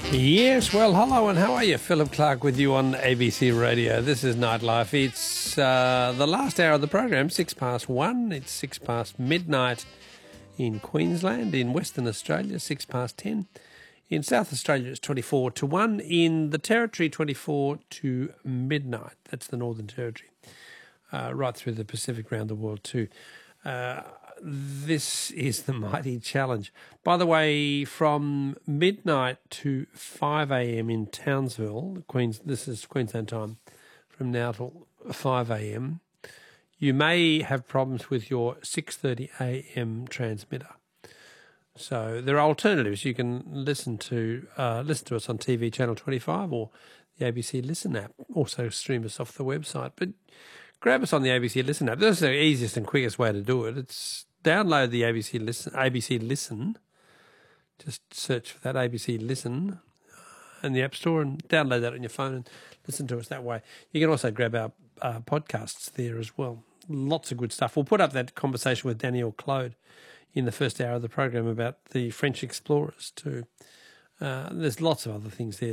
Yes, well, hello and how are you? Philip Clark with you on ABC Radio. This is Nightlife. It's the last hour of the program, 1:06. It's 6 past midnight in Queensland. In Western Australia, 6 past 10. In South Australia, it's 24 to 1. In the Territory, 24 to midnight. That's the Northern Territory. Right through the Pacific, around the world too. This is the Mighty Challenge. By the way, from midnight to 5 a.m. in Townsville, this is Queensland time, from now till 5 a.m., you may have problems with your 6:30 a.m. transmitter. So there are alternatives. You can listen to us on TV Channel 25 or the ABC Listen app. Also stream us off the website. But grab us on the ABC Listen app. That's the easiest and quickest way to do it. It's download the ABC Listen. Just search for that, ABC Listen, in the App Store and download that on your phone and listen to us that way. You can also grab our podcasts there as well. Lots of good stuff. We'll put up that conversation with Danielle Claude in the first hour of the program about the French explorers too. There's lots of other things there